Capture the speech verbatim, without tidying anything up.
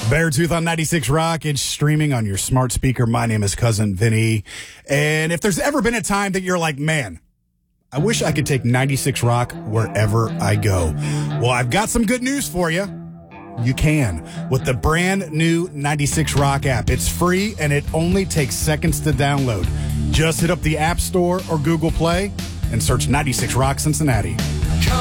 Beartooth on ninety-six Rock. It's streaming on your smart speaker. My name is Cousin Vinny. And if there's ever been a time that you're like, man, I wish I could take ninety-six Rock wherever I go. Well, I've got some good news for you. You can with the brand new ninety-six Rock app. It's free and it only takes seconds to download. Just hit up the App Store or Google Play and search ninety-six Rock Cincinnati.